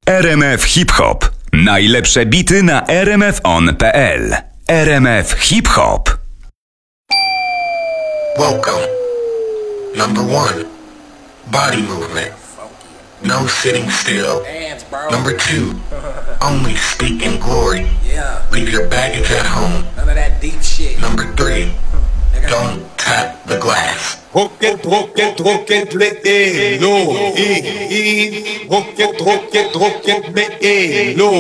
RMF Hip Hop. Najlepsze bity na rmfon.pl. RMF Hip Hop. Welcome. Number 1, body movement. No sitting still. Number 2, only speak in glory. Leave your baggage at home. None of that deep shit. Number 3, don't tap the glass. Rocket, me, lo,